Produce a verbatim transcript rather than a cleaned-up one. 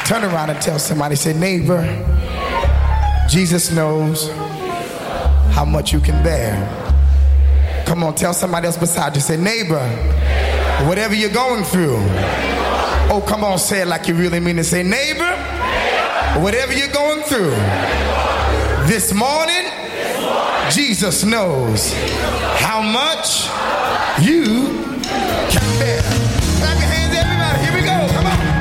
Turn around and tell somebody, say, neighbor, Jesus knows how much you can bear. Come on, tell somebody else beside you, say, neighbor, whatever you're going through. Oh, come on, say it like you really mean it. Say, neighbor, whatever you're going through. This morning, Jesus knows how much you can bear. Clap your hands.